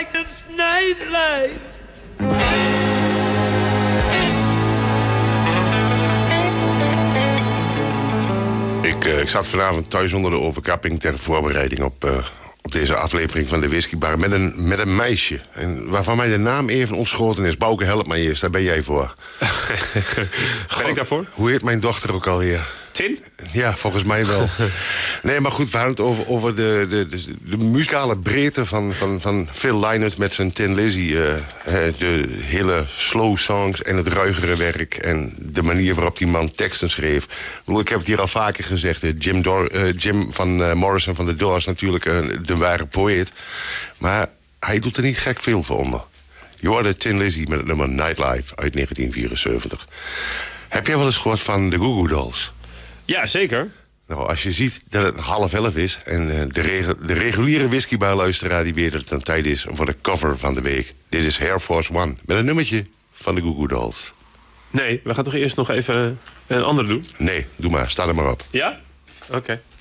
like it's nightlife. Ik zat vanavond thuis onder de overkapping ter voorbereiding op deze aflevering van de Whiskybar met een meisje. En waarvan mij de naam even ontschoten is. Bouke, help mij eerst, daar ben jij voor. Ben ik daarvoor? Hoe heet mijn dochter ook alweer? Tin? Ja, volgens mij wel. Nee, maar goed, we hadden het over de muzikale breedte van Phil Lynott met zijn Tin Lizzy. De hele slow songs en het ruigere werk. En de manier waarop die man teksten schreef. Ik heb het hier al vaker gezegd. Jim van Morrison van The Doors natuurlijk de ware poëet. Maar hij doet er niet gek veel voor onder. Je hoorde Tin Lizzy met het nummer Nightlife uit 1974. Heb jij wel eens gehoord van de Goo Goo Dolls? Ja, zeker. Nou, als je ziet dat het 11:30 is en de reguliere whiskybar-luisteraar die weet dat het een tijd is voor de cover van de week. Dit is Air Force One met een nummertje van de Goo Goo Dolls. Nee, we gaan toch eerst nog even een andere doen? Nee, doe maar. Sta er maar op. Ja? Oké.